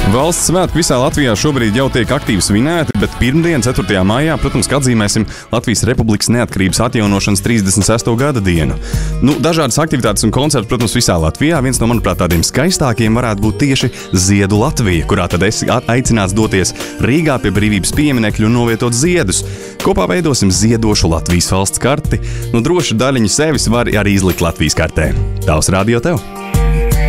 Valsts svētki visā Latvijā šobrīd jau tiek aktīvi svinēti, bet pirmdien, 4. maijā, protams, atzīmēsim Latvijas Republikas neatkarības atjaunošanas 36. gada dienu. Dažādas aktivitātes un koncerti, protams, visā Latvijā. Viens no, manuprāt, tādiem skaistākiem varētu būt tieši Ziedu Latvija, kurā tad esi aicināts doties Rīgā pie Brīvības pieminekļa un novietot ziedus. Kopā veidosim ziedošu Latvijas valsts karti. Droši daļiņu sevis var arī izlikt Latvijas kartē. Tavs radio tev!